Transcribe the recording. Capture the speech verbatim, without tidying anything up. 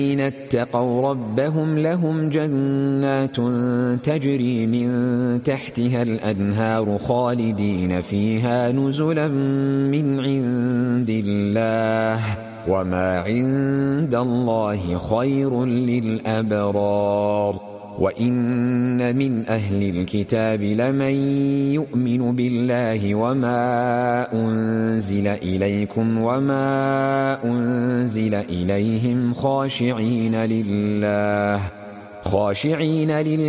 الذين اتقوا ربهم لهم جنات تجري من تحتها الأنهار خالدين فيها نزلا من عند الله وما عند الله خير للأبرار. وإن من أهل الكتاب لمن يؤمن بالله وما أنزل إليكم وما أنزل إليهم خاشعين لله خاشعين لله